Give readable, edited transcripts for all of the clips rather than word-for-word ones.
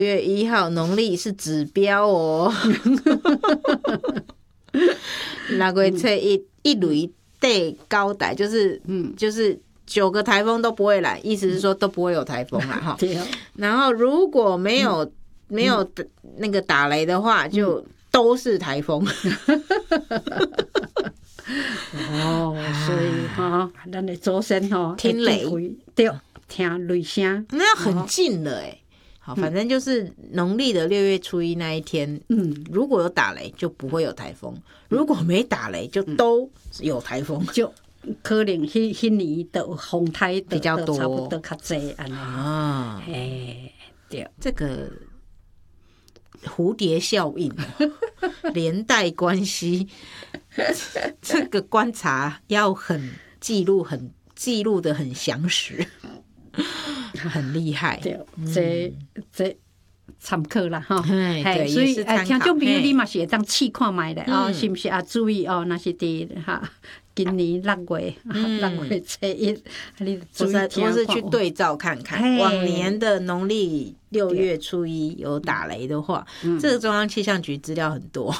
月1号农历是指标哦。6月初一雷地高台，就是9个台风都不会来，意思是说都不会有台风啦哈。然后如果没有那个打雷的话，就都是台风。 所以咱的祖先听雷， 对，听雷声， 那要很近了哎。好，反正就是农历的6月初1那一天，如果有打雷就不会有台风，如果没打雷就都有台风， 就可能迄年的风台比较多， 差不多较济安尼啊。 对， 这个蝴蝶效应，连带关系，这个观察要记录的很详实。很厉害， 对，这参考啦哈。 对， 所以听众朋友你嘛是会当试看卖的是不是啊？注意那是伫今年6月初1，你注意听， 或是去对照看看往年的农历6月初1有打雷的话，这个中央气象局资料很多，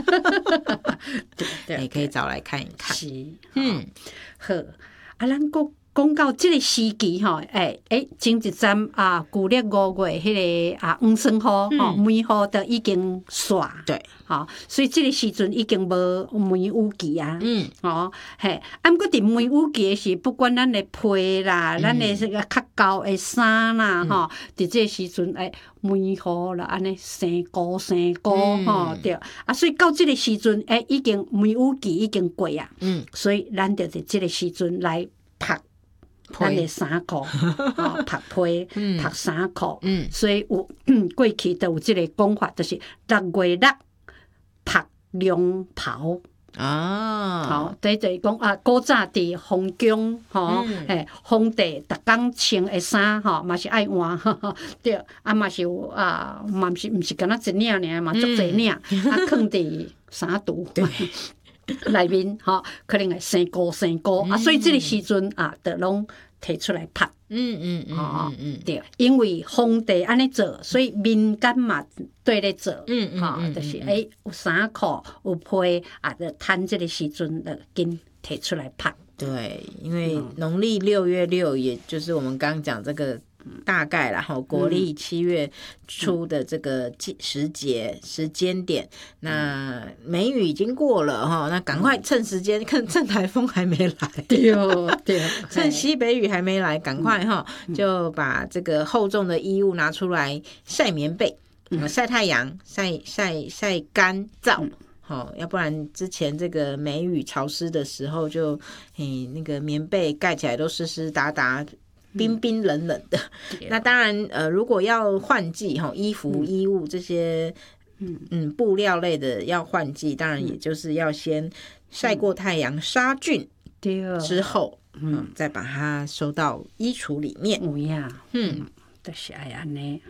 也可以找来看一看。 是，好，咱讲到这个时期前一站旧历5月迄个黄霜雨梅雨都已经煞， 对， 所以这个时阵已经无梅雨季啊。不过伫梅雨季的时，不管咱的被啦，咱的这个较厚的衫啦，伫这个时阵梅雨啦，安尼生菇对所以到这个时阵已经梅雨季已经过啊。所以咱就伫这个时阵来晒咱的衫裤，晒被，晒衫裤，所以有过去都有这个讲法，就是6月6晒凉袍。这就是讲古早伫皇宫皇帝逐工穿的衫嘛是爱换对，嘛是有嘛毋是敢若一领尔嘛，足侪领放伫衫橱内面可能会生菇所以这个时阵就拢摕出来晒。对，因为皇帝安尼做，所以民间嘛对咧做，就是有衫裤有被就趁这个时阵就紧摕出来晒。 对，因为农历6月6，也就是我们刚刚讲这个大概啦，国历7月初的这个时间点，那梅雨已经过了那赶快趁时间，趁台风还没来， 对， 趁西北雨还没来，赶快就把这个厚重的衣物拿出来晒棉被，晒太阳，晒干燥。要不然之前这个梅雨潮湿的时候就，那个棉被盖起来都湿湿哒哒。冰冰冷冷的，那当然，如果要换季衣服、衣物这些，布料类的要换季，当然也就是要先晒过太阳、杀菌之后，再把它收到衣橱里面。 就是爱安尼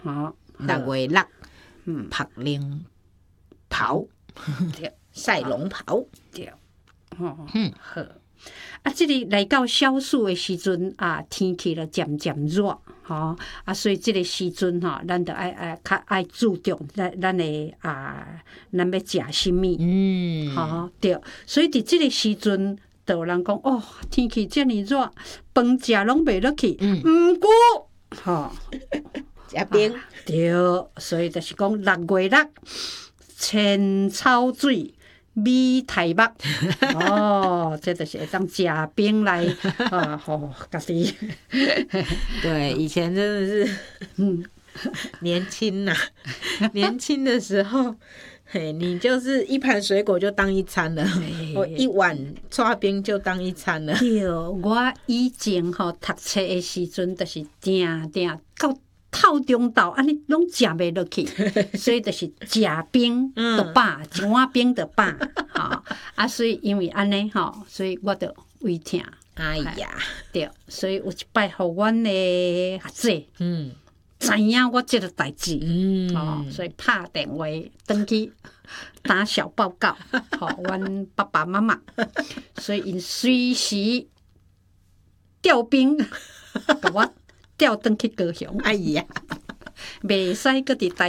6月6，晒凉袍，晒龙袍， 对，好。这里来到小暑的时阵天气就渐渐热，所以这个时阵咱就爱注重咱的咱要食什么，对，所以伫这个时阵，就有人讲天气这么热，饭食拢袂落去，不过吃冰， 对，所以就是讲6月6，青草水。米苔目这就是会当食冰来家己。 对，以前真的是年轻年轻的时候，你就是一盘水果就当一餐了，我一碗刨冰就当一餐了。 对，我以前读册的时阵，就是定到透中昼安尼拢食袂落去，所以就是食冰就饱，一碗冰就饱所以因为安尼所以我就胃疼。 哎呀， 对，所以有一摆互阮的学姐，知影我这个代志，所以拍电话回去打小报告，阮爸爸妈妈，所以因随时调兵，给我调回去高雄。 哎呀， 袂使搁伫台